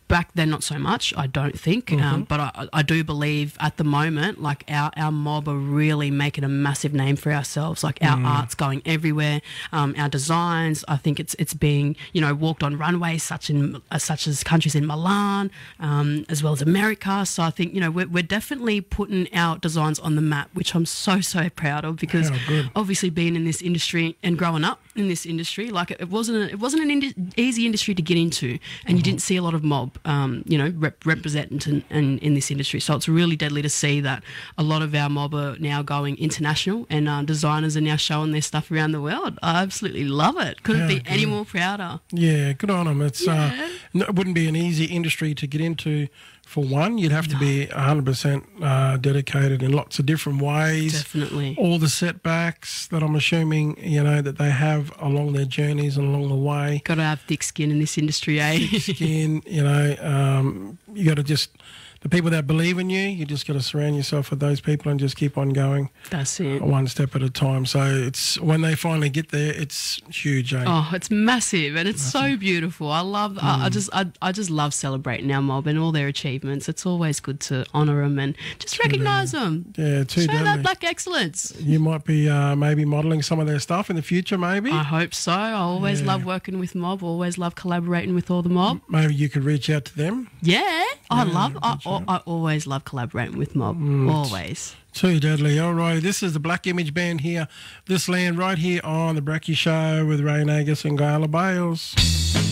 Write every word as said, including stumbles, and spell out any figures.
Back then, not so much, I don't think. Mm-hmm. Um, but I, I do believe at the moment, like our, our mob are really making a massive name for ourselves. Like our Mm. art's going everywhere. Um, our designs, I think it's it's being, you know, walked on runways such in uh, such as countries in Milan, um, as well as America. So I think, you know, we're, we're definitely putting our designs on the map, which I'm so, so proud of, because Yeah, good. obviously being in this industry and growing up in this industry, like it wasn't a, it wasn't an indi- easy industry to get into, and you didn't see a lot of mob, um, you know, rep- represented in, in, in this industry. So it's really deadly to see that a lot of our mob are now going international, and uh, designers are now showing their stuff around the world. I absolutely love it. Couldn't Yeah, be any good. more prouder. Yeah, good on them. It's Yeah. uh, no, it wouldn't be an easy industry to get into. For one, you'd have to be one hundred percent uh, dedicated in lots of different ways. Definitely. All the setbacks that I'm assuming, you know, that they have along their journeys and along the way. Got to have thick skin in this industry, eh? Thick skin, you know, um, you got to just, the people that believe in you, you just got to surround yourself with those people and just keep on going That's it. one step at a time. So it's, when they finally get there, it's huge, eh? Oh, it's massive, and it's so beautiful. I love. I, I just. I, I just love celebrating our mob and all their achievements. It's always good to honour them and just recognise them. Yeah, too Show deadly. that black excellence. You might be uh, maybe modelling some of their stuff in the future, maybe. I hope so. I always Yeah. love working with mob. Always love collaborating with all the mob. Maybe you could reach out to them. Yeah, I Yeah, love. I, reach I, out. I always love collaborating with mob. Mm. Always. Too deadly. All right, this is the Black Image Band here, This Land, right here on the Bracky Show with Ray Nagus and Gayla Bales.